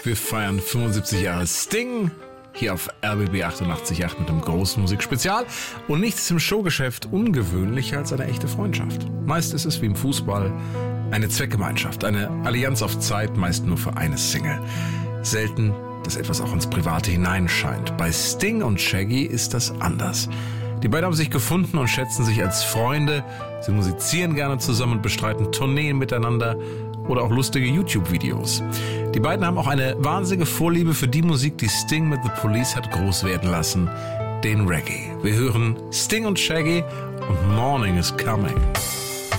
Wir feiern 75 Jahre Sting hier auf RBB 88.8 mit einem großen Musikspezial. Und nichts ist im Showgeschäft ungewöhnlicher als eine echte Freundschaft. Meist ist es wie im Fußball eine Zweckgemeinschaft, eine Allianz auf Zeit, meist nur für eine Single. Selten, dass etwas auch ins Private hineinscheint. Bei Sting und Shaggy ist das anders. Die beiden haben sich gefunden und schätzen sich als Freunde. Sie musizieren gerne zusammen und bestreiten Tourneen miteinander oder auch lustige YouTube-Videos. Die beiden haben auch eine wahnsinnige Vorliebe für die Musik, die Sting mit The Police hat groß werden lassen, den Reggae. Wir hören Sting und Shaggy und Morning is Coming.